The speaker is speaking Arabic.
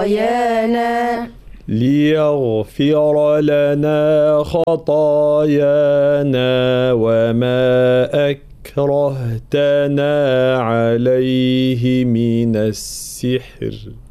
خطايانا ليغفر لنا خطايانا وما أكرهتنا عليه من السحر